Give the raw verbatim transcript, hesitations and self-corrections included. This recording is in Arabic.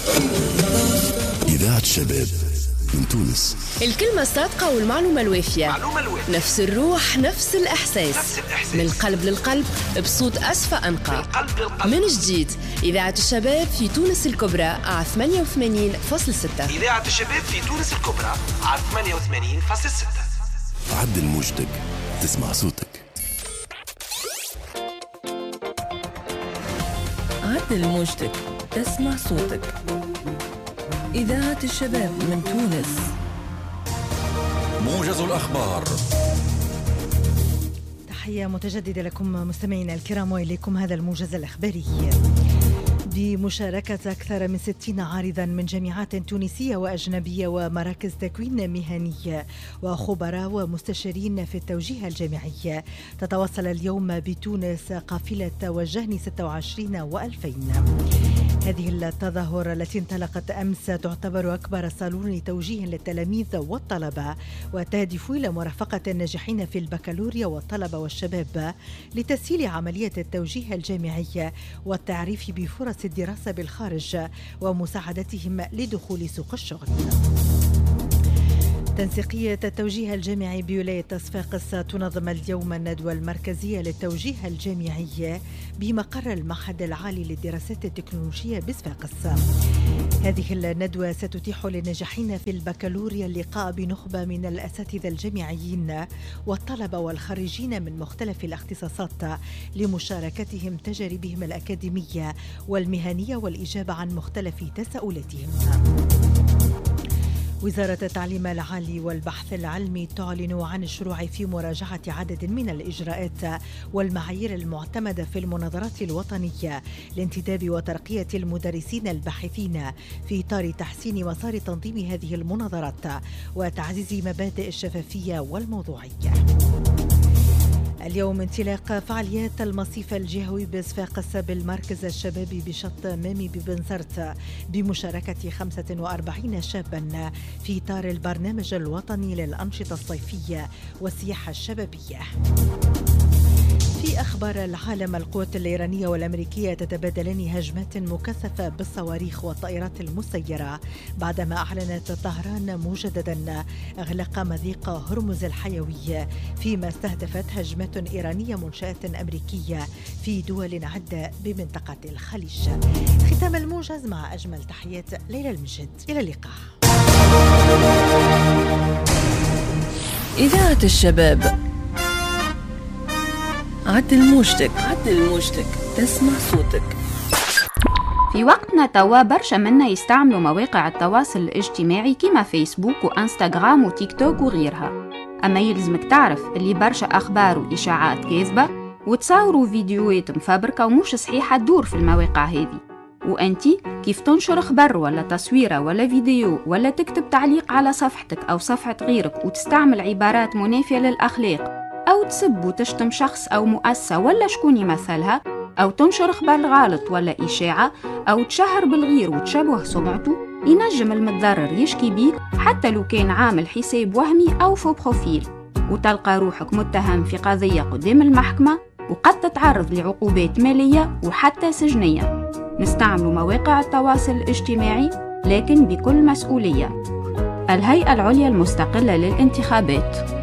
إذاعة الشباب من تونس. الكلمة الصادقة والمعلومة الوافية. معلومة الوافية. نفس الروح، نفس الإحساس. نفس الإحساس. من القلب للقلب، بصوت أصفى أنقى. من القلب للقلب. من جديد، إذاعة الشباب في تونس الكبرى على ثمانية وثمانين فاصلة ستة. إذاعة الشباب في تونس الكبرى على ثمانية وثمانين فاصلة ستة. عدل موجتك، تسمع صوتك. عدل موجتك، تسمع صوتك. إذاعة الشباب من تونس. موجز الأخبار. تحية متجددة لكم مستمعينا الكرام، وإليكم هذا الموجز الإخباري بمشاركة أكثر من ستين عارضا من جامعات تونسية وأجنبية ومراكز تكوين مهني وخبراء ومستشارين في التوجيه الجامعي. تتوصل اليوم بتونس قافلة وجهني ستة وعشرين وألفين. هذه التظاهرة التي انطلقت أمس تعتبر أكبر صالون توجيه للتلاميذ والطلبة، وتهدف إلى مرافقة الناجحين في البكالوريا والطلبة والشباب لتسهيل عملية التوجيه الجامعي والتعريف بفرص الدراسة بالخارج ومساعدتهم لدخول سوق الشغل. تنسيقية التوجيه الجامعي بولاية صفاقس تنظم اليوم الندوة المركزية للتوجيه الجامعي بمقر المعهد العالي للدراسات التكنولوجية بصفاقس. هذه الندوة ستتيح للناجحين في البكالوريا اللقاء بنخبة من الأساتذة الجامعيين والطلبة والخريجين من مختلف الاختصاصات لمشاركتهم تجاربهم الأكاديمية والمهنية والإجابة عن مختلف تساؤلاتهم. وزارة التعليم العالي والبحث العلمي تعلن عن الشروع في مراجعة عدد من الإجراءات والمعايير المعتمدة في المناظرات الوطنية لانتداب وترقية المدرسين الباحثين في إطار تحسين مسار تنظيم هذه المناظرات وتعزيز مبادئ الشفافية والموضوعية. اليوم انطلاق فعاليات المصيف الجهوي بصفاقس بالمركز الشبابي بشط مامي ببنزرت بمشاركة خمسة وأربعين شابا في إطار البرنامج الوطني للأنشطة الصيفية والسياحة الشبابية. في أخبار العالم، القوات الإيرانية والأمريكية تتبادلان هجمات مكثفة بالصواريخ والطائرات المسيرة بعدما أعلنت طهران مجددا إغلاق مضيق هرمز الحيوي، فيما استهدفت هجمات إيرانية منشآت أمريكية في دول عدة بمنطقة الخليج. ختام الموجز مع أجمل تحيات ليلى المجد. إلى اللقاء. إذاعة الشباب، عدل موجتك، عدل موجتك، تسمع صوتك. في وقتنا توا برشا منا يستعملوا مواقع التواصل الاجتماعي كيما فيسبوك وانستغرام وتيك توك وغيرها، أما يلزمك تعرف اللي برشا أخبار وإشاعات كاذبة وتصوروا فيديوهات مفبركة ومش صحيحة تدور في المواقع هذه، وأنتي كيف تنشر خبر ولا تصويرة ولا فيديو ولا تكتب تعليق على صفحتك أو صفحة غيرك وتستعمل عبارات منافية للأخلاق أو تسب وتشتم شخص أو مؤسسة ولا شكون يمثلها، أو تنشر خبر غلط ولا إشاعة أو تشهر بالغير وتشبه سمعته، ينجم المتضرر يشكي بيك حتى لو كان عامل حساب وهمي أو فو بروفيل، وتلقى روحك متهم في قضية قدام المحكمة وقد تتعرض لعقوبات مالية وحتى سجنية. نستعمل مواقع التواصل الاجتماعي لكن بكل مسؤولية. الهيئة العليا المستقلة للانتخابات.